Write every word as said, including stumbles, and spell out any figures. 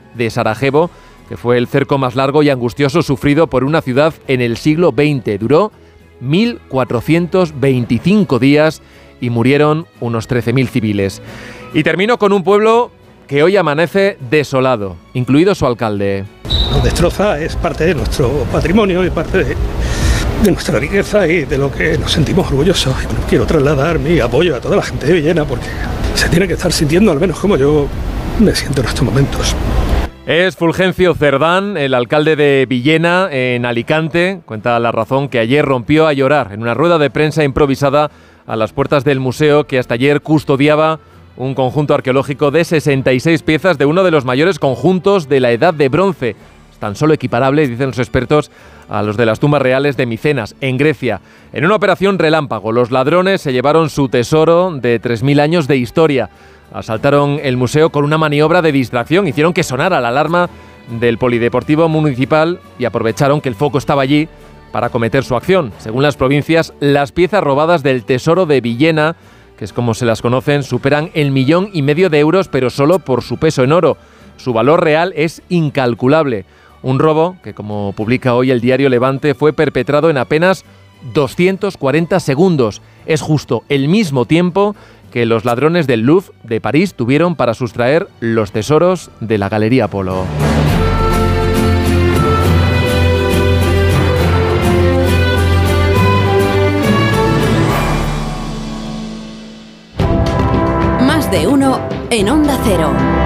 de Sarajevo, que fue el cerco más largo y angustioso sufrido por una ciudad en el siglo veinte. Duró mil cuatrocientos veinticinco días y murieron unos trece mil civiles. Y termino con un pueblo que hoy amanece desolado, incluido su alcalde. Nos destroza, es parte de nuestro patrimonio y parte de, de nuestra riqueza y de lo que nos sentimos orgullosos. Y bueno, quiero trasladar mi apoyo a toda la gente de Villena porque se tiene que estar sintiendo al menos como yo me siento en estos momentos. Es Fulgencio Cerdán, el alcalde de Villena, en Alicante. Cuenta La Razón que ayer rompió a llorar en una rueda de prensa improvisada a las puertas del museo que hasta ayer custodiaba un conjunto arqueológico de sesenta y seis piezas de uno de los mayores conjuntos de la Edad de Bronce. Tan solo equiparable, dicen los expertos, a los de las tumbas reales de Micenas, en Grecia. En una operación relámpago, los ladrones se llevaron su tesoro de tres mil años de historia. Asaltaron el museo con una maniobra de distracción, hicieron que sonara la alarma del Polideportivo Municipal y aprovecharon que el foco estaba allí para cometer su acción. Según las provincias, las piezas robadas del tesoro de Villena, que es como se las conocen, superan el millón y medio de euros, pero solo por su peso en oro. Su valor real es incalculable. Un robo que, como publica hoy el diario Levante, fue perpetrado en apenas doscientos cuarenta segundos. Es justo el mismo tiempo que los ladrones del Louvre de París tuvieron para sustraer los tesoros de la Galería Polo. Más de uno en Onda Cero.